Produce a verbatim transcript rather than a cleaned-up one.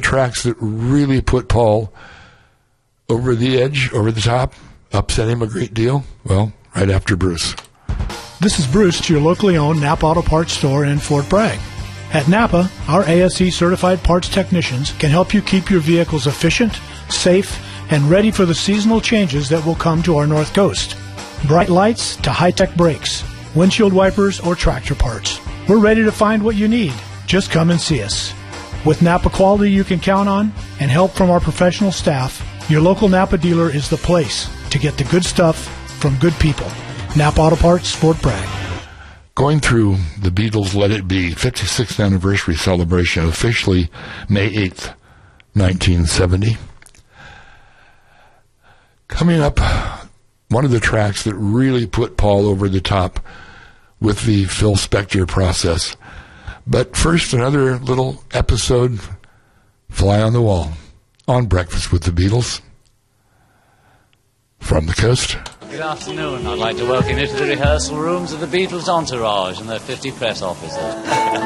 tracks that really put Paul over the edge, over the top, upset him a great deal? Well, right after Bruce. This is Bruce, your locally owned Napa Auto Parts store in Fort Bragg. At Napa, our A S E certified parts technicians can help you keep your vehicles efficient, safe, and ready for the seasonal changes that will come to our North Coast. Bright lights to high-tech brakes, windshield wipers, or tractor parts. We're ready to find what you need. Just come and see us. With Napa quality you can count on and help from our professional staff, your local Napa dealer is the place to get the good stuff from good people. Napa Auto Parts, Fort Bragg. Going through the Beatles' Let It Be fifty-sixth anniversary celebration, officially May eighth, nineteen seventy. Coming up, one of the tracks that really put Paul over the top with the Phil Spector process. But first, another little episode, Fly on the Wall, on Breakfast with the Beatles. From the coast. Good afternoon. I'd like to welcome you to the rehearsal rooms of the Beatles' entourage and their fifty press officers.